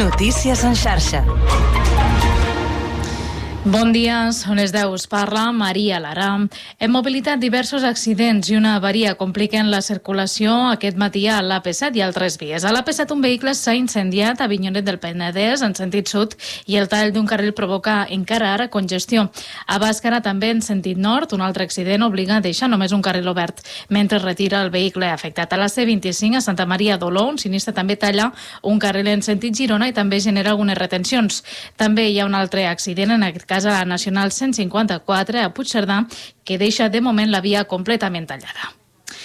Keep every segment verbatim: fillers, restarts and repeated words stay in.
Notícies en xarxa. Bon dia, són les deu. Us parla Maria Lara. Hem mobilitat diversos accidents i una avaria compliquen la circulació aquest matí a l'A P set i altres vies. A l'A P set un vehicle s'ha incendiat a Avinyonet del Penedès en sentit sud i el tall d'un carril provoca encara ara congestió. A Bàscara també en sentit nord un altre accident obliga a deixar només un carril obert mentre retira el vehicle afectat. A la C vint-i-cinc a Santa Maria d'Oló un sinistre també talla un carril en sentit Girona i també genera algunes retencions. També hi ha un altre accident en aquest cas a la Nacional cent cinquanta-quatre a Puigcerdà, que deixa de moment la via completament tallada.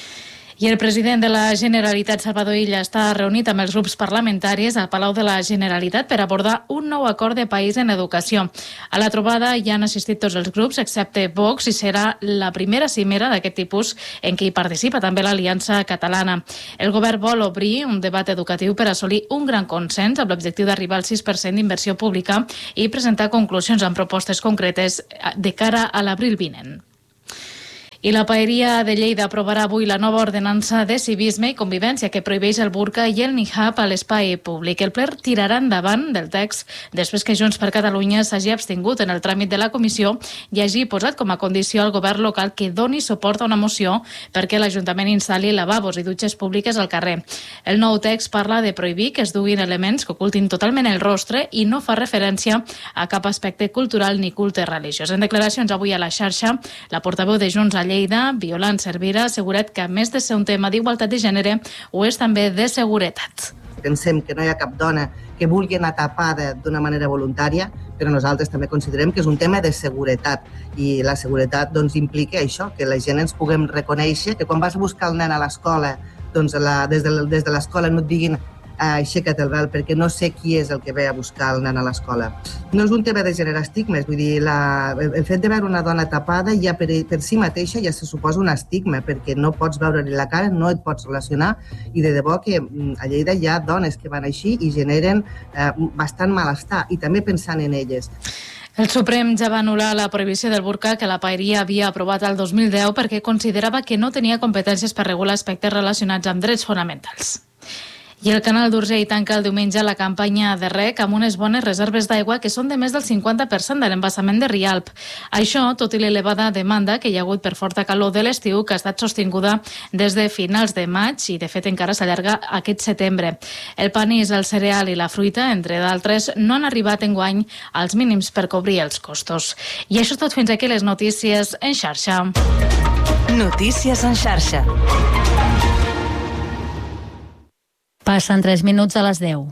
I el president de la Generalitat, Salvador Illa, està reunit amb els grups parlamentaris al Palau de la Generalitat per abordar un nou acord de país en educació. A la trobada hi han assistit tots els grups, excepte Vox, i serà la primera cimera d'aquest tipus en què hi participa també l'Aliança Catalana. El govern vol obrir un debat educatiu per assolir un gran consens amb l'objectiu d'arribar al sis per cent d'inversió pública i presentar conclusions amb propostes concretes de cara a l'abril vinent. I la Paeria de Lleida aprovarà avui la nova ordenança de civisme i convivència que prohibeix el burca i el nihab a l'espai públic. El ple tirarà endavant del text després que Junts per Catalunya s'hagi abstingut en el tràmit de la comissió i hagi posat com a condició al govern local que doni suport a una moció perquè l'Ajuntament instal·li lavabos i dutxes públiques al carrer. El nou text parla de prohibir que es duguin elements que ocultin totalment el rostre i no fa referència a cap aspecte cultural ni culte religiós. En declaracions avui a la xarxa, la portaveu de Junts a Lleida, Violant Cervera, ha assegurat que a més de ser un tema d'igualtat de gènere, ho és també de seguretat. Pensem que no hi ha cap dona que vulgui anar tapada d'una manera voluntària, però nosaltres també considerem que és un tema de seguretat i la seguretat doncs, implica això, que la gent ens puguem reconèixer, que quan vas a buscar el nen a l'escola, doncs la, des de, des de l'escola no et diguin aixeca't el vel perquè no sé qui és el que ve a buscar el nen a l'escola. No és un tema de generar estigmes, vull dir, la, el fet de veure una dona tapada ja per, per si mateixa ja se suposa un estigma, perquè no pots veure-li la cara, no et pots relacionar, i de debò que a Lleida hi ha dones que van així i generen eh, bastant malestar, i també pensant en elles. El Suprem ja va anul·lar la prohibició del burca que la Paeria havia aprovat el dos mil deu perquè considerava que no tenia competències per regular aspectes relacionats amb drets fonamentals. I el Canal d'Urgell tanca el diumenge la campanya de rec amb unes bones reserves d'aigua que són de més del cinquanta per cent de l'embassament de Rialp. Això, tot i l'elevada demanda que hi ha hagut per forta calor de l'estiu, que ha estat sostinguda des de finals de maig i, de fet, encara s'allarga aquest setembre. El panís, el cereal i la fruita, entre d'altres, no han arribat enguany als mínims per cobrir els costos. I això és tot fins aquí les notícies en xarxa. Notícies en xarxa. Passen tres minuts a les deu.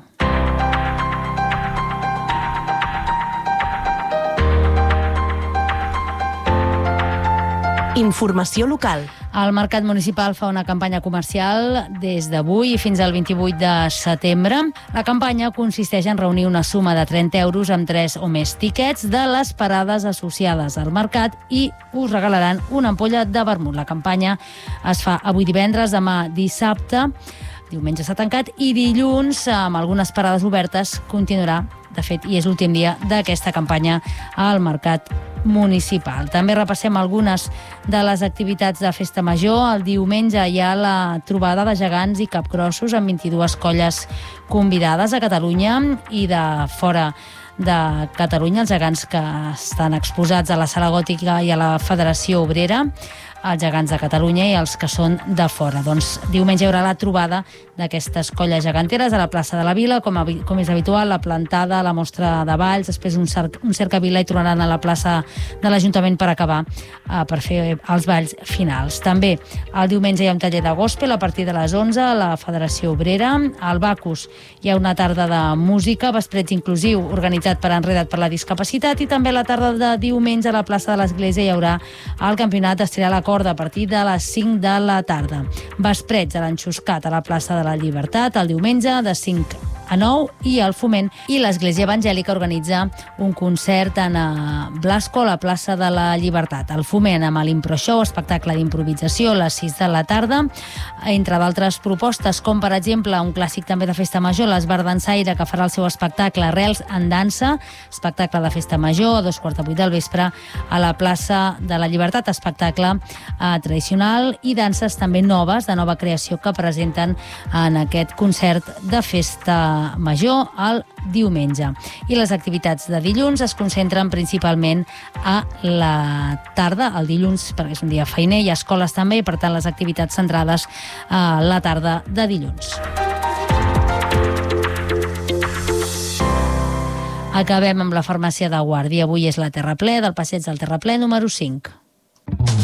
Informació local. El Mercat Municipal fa una campanya comercial des d'avui fins al vint-i-vuit de setembre. La campanya consisteix en reunir una suma de trenta euros amb tres o més tíquets de les parades associades al mercat i us regalaran una ampolla de vermut. La campanya es fa avui divendres, demà dissabte, diumenge s'ha tancat i dilluns, amb algunes parades obertes, continuarà, de fet, i és l'últim dia d'aquesta campanya al Mercat Municipal. També repassem algunes de les activitats de Festa Major. El diumenge hi ha la trobada de gegants i capgrossos amb vint-i-dues colles convidades a Catalunya i de fora de Catalunya, els gegants que estan exposats a la Sala Gòtica i a la Federació Obrera, els gegants de Catalunya i els que són de fora. Doncs diumenge hi haurà la trobada d'aquestes colles geganteres a la plaça de la Vila, com, a, com és habitual, la plantada, la mostra de balls, després un, cer un cercavila i tornaran a la plaça de l'Ajuntament per acabar, eh, per fer els balls finals. També el diumenge hi ha un taller de gospel a partir de les onze a la Federació Obrera. Al Bacus hi ha una tarda de música, vespreig inclusiu, organitzat per Enredat per la Discapacitat, i també a la tarda de diumenge a la plaça de l'Església hi haurà el campionat d'estirar la corda a partir de les cinc de la tarda. Vespreig a l'Enxuscat a la plaça de la Llibertat el diumenge de cinc a nou, i el Foment i l'Església Evangèlica organitza un concert en Blasco a la plaça de la Llibertat. El Foment amb l'Improshow, espectacle d'improvisació a les sis de la tarda, entre d'altres propostes, com per exemple un clàssic també de Festa Major, l'Esbar Dansaire, que farà el seu espectacle Arrels en dansa, espectacle de Festa Major a dos quarts de vuit del vespre a la plaça de la Llibertat, espectacle eh, tradicional i danses també noves, de nova creació, que presenten en aquest concert de Festa Major el diumenge. I les activitats de dilluns es concentren principalment a la tarda, el dilluns, perquè és un dia feiner, hi ha escoles també, i per tant les activitats centrades a la tarda de dilluns. Acabem amb la farmàcia de Guàrdia. Avui és la Terraplè, del passeig del Terraplè número cinc.